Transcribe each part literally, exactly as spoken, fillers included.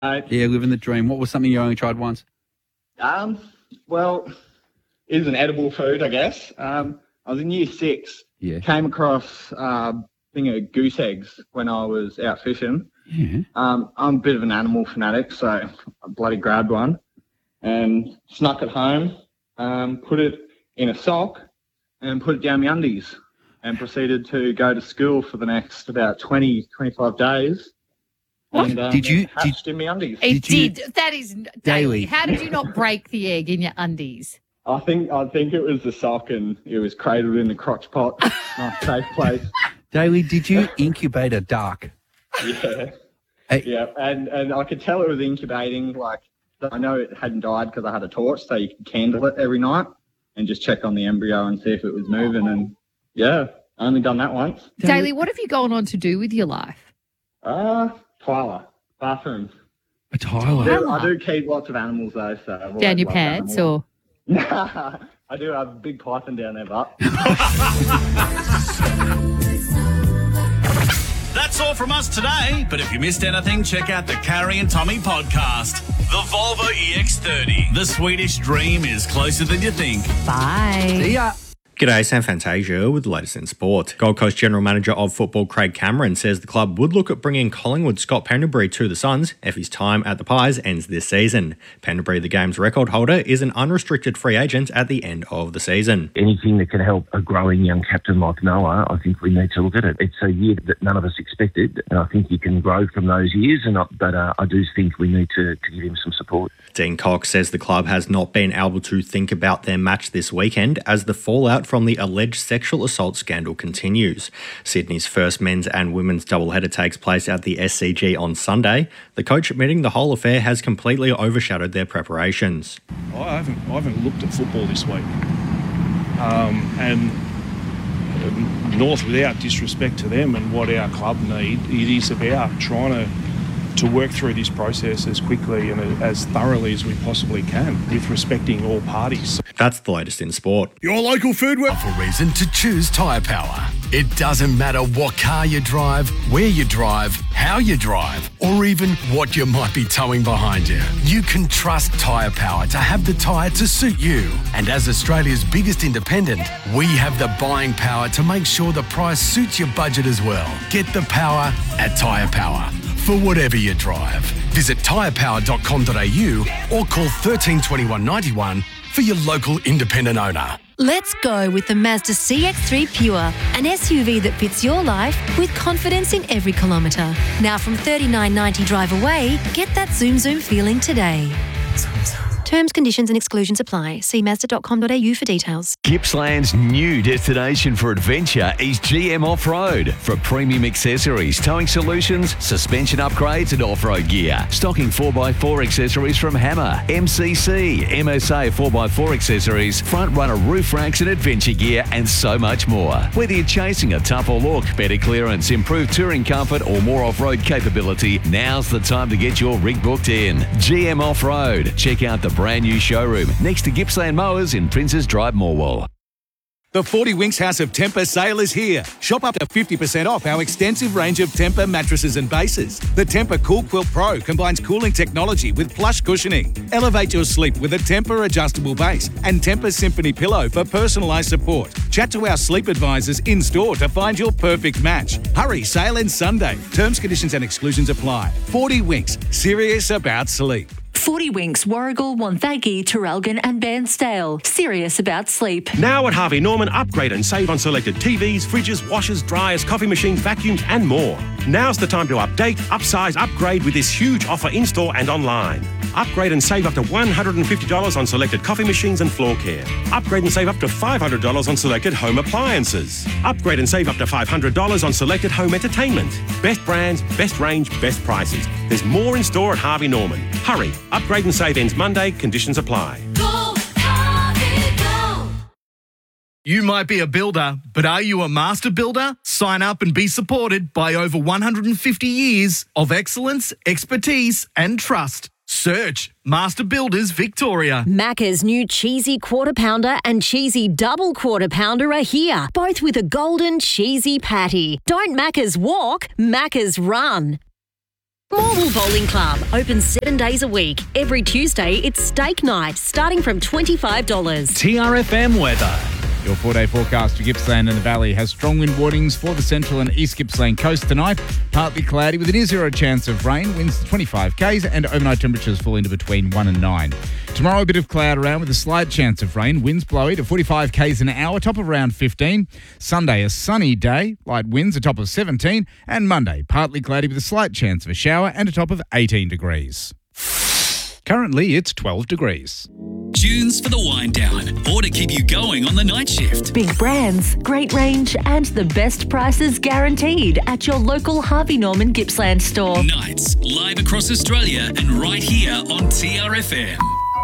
Yeah, living the dream. What was something you only tried once? Um, well, it is an edible food, I guess. Um, I was in year six. Yeah. Came across uh, thing of goose eggs when I was out fishing. Yeah. Um, I'm a bit of an animal fanatic, so I bloody grabbed one and snuck it home, um, put it in a sock and put it down my undies and proceeded to go to school for the next about twenty, twenty-five days. What? And, um, did you? hatched Did, in my undies. It Did you- did. That is Daily. daily. How did you not break the egg in your undies? I think I think it was the sock and it was cradled in the crotch pot. Nice safe place. Daly, did you incubate a duck? Yeah. Hey. Yeah, and, and I could tell it was incubating. Like, I know it hadn't died because I had a torch, so you could candle it every night and just check on the embryo and see if it was moving. And yeah, I only done that once. Daly, what have you gone on to do with your life? Uh, Tyler, bathrooms. A Tyler. I do, I do keep lots of animals though, so I've always Down your loved pants animals. or? Nah, I do have a big python down there, but. That's all from us today, but if you missed anything, check out the Carrie and Tommy podcast. The Volvo E X thirty. The Swedish dream is closer than you think. Bye. See ya. G'day, Sam Fantasia with the latest in sport. Gold Coast General Manager of Football Craig Cameron says the club would look at bringing Collingwood Scott Pendlebury to the Suns if his time at the Pies ends this season. Pendlebury, the game's record holder, is an unrestricted free agent at the end of the season. Anything that can help a growing young captain like Noah, I think we need to look at it. It's a year that none of us expected, and I think you can grow from those years, and I, but uh, I do think we need to, to give him some support. Dean Cox says the club has not been able to think about their match this weekend as the fallout from the alleged sexual assault scandal continues. Sydney's first men's and women's doubleheader takes place at the S C G on Sunday. The coach admitting the whole affair has completely overshadowed their preparations. I haven't, I haven't looked at football this week. Um, and North, without disrespect to them and what our club need, it is about trying to to work through this process as quickly and as thoroughly as we possibly can with respecting all parties. That's the latest in sport. Your local food web. For reason to choose Tyre Power. It doesn't matter what car you drive, where you drive, how you drive, or even what you might be towing behind you. You can trust Tyre Power to have the tyre to suit you. And as Australia's biggest independent, we have the buying power to make sure the price suits your budget as well. Get the power at Tyre Power. For whatever you drive. Visit tyre power dot com dot a u or call thirteen twenty-one ninety-one for your local independent owner. Let's go with the Mazda C X three Pure, an S U V that fits your life with confidence in every kilometre. Now from thirty-nine ninety drive away, get that zoom zoom feeling today. Terms, conditions and exclusions apply. See mazda dot com dot a u for details. Gippsland's new destination for adventure is G M Off-Road. For premium accessories, towing solutions, suspension upgrades and off-road gear. Stocking four by four accessories from Hammer, M C C, M S A four by four accessories, front runner roof racks and adventure gear and so much more. Whether you're chasing a tougher look, better clearance, improved touring comfort or more off-road capability, now's the time to get your rig booked in. G M Off-Road. Check out the brand new showroom next to Gippsland Mowers in Princes Drive, Morwell. The forty Winks House of Temper sale is here. Shop up to fifty percent off our extensive range of Temper mattresses and bases. The Temper Cool Quilt Pro combines cooling technology with plush cushioning. Elevate your sleep with a Temper adjustable base and Temper Symphony pillow for personalised support. Chat to our sleep advisors in store to find your perfect match. Hurry, sale ends Sunday. Terms, conditions and exclusions apply. forty Winks, serious about sleep. forty Winks, Warragul, Wonthaggi, Traralgon and Bairnsdale. Serious about sleep. Now at Harvey Norman, upgrade and save on selected T Vs, fridges, washers, dryers, coffee machines, vacuums and more. Now's the time to update, upsize, upgrade with this huge offer in-store and online. Upgrade and save up to one hundred fifty dollars on selected coffee machines and floor care. Upgrade and save up to five hundred dollars on selected home appliances. Upgrade and save up to five hundred dollars on selected home entertainment. Best brands, best range, best prices. There's more in store at Harvey Norman. Hurry. Upgrade and save ends Monday. Conditions apply. Go, Harvey, go. You might be a builder, but are you a master builder? Sign up and be supported by over one hundred fifty years of excellence, expertise and trust. Search Master Builders Victoria. Macca's new cheesy quarter pounder and cheesy double quarter pounder are here, both with a golden cheesy patty. Don't Macca's walk, Macca's run. Morwell Bowling Club, open seven days a week. Every Tuesday, it's steak night, starting from twenty-five dollars. T R F M weather. Your four-day forecast for Gippsland and the Valley has strong wind warnings for the central and east Gippsland coast tonight. Partly cloudy with a near zero chance of rain, winds to twenty-five kays, and overnight temperatures fall into between one and nine. Tomorrow, a bit of cloud around with a slight chance of rain, winds blowy to forty-five kays an hour, top of around fifteen. Sunday, a sunny day, light winds, a top of seventeen. And Monday, partly cloudy with a slight chance of a shower and a top of eighteen degrees. Currently, it's twelve degrees. Tunes for the wind down or to keep you going on the night shift. Big brands, great range, and the best prices guaranteed at your local Harvey Norman Gippsland store. Nights live across Australia and right here on T R F M.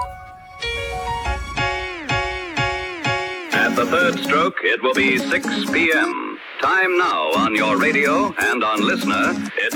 At the third stroke, it will be six p.m. Time now on your radio and on Listener. It's